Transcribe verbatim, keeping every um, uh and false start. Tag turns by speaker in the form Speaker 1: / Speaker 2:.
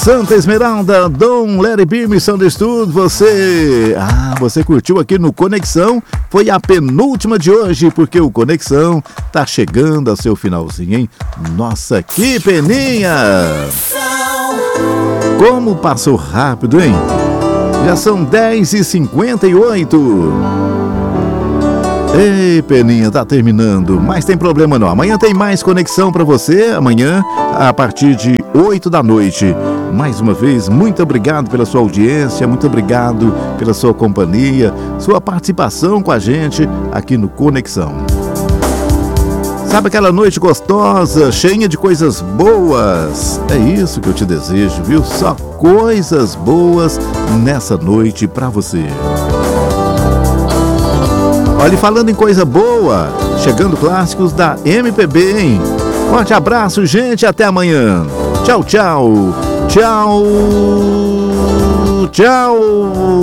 Speaker 1: Santa Esmeralda, Dom Larry B, Missão de Estudo. Você, ah, você curtiu aqui no Conexão? Foi a penúltima de hoje, porque o Conexão tá chegando ao seu finalzinho, hein? Nossa, que peninha! Como passou rápido, hein? Já são dez e cinquenta e oito. Ei, Peninha, tá terminando, mas tem problema não. Amanhã tem mais Conexão pra você, amanhã a partir de oito da noite. Mais uma vez, muito obrigado pela sua audiência, muito obrigado pela sua companhia, sua participação com a gente aqui no Conexão. Sabe aquela noite gostosa, cheia de coisas boas? É isso que eu te desejo, viu? Só coisas boas nessa noite pra você. Olha, falando em coisa boa, chegando clássicos da M P B, hein? Forte abraço, gente, até amanhã. Tchau, tchau. Tchau. Tchau.